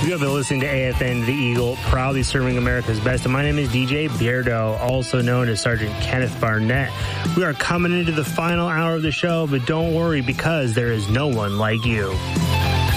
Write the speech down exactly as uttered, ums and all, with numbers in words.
You have been listening to A F N The Eagle, proudly serving America's best. And my name is D J Beardo, also known as Sergeant Kenneth Barnett. We are coming into the final hour of the show, but don't worry because there is no one like you.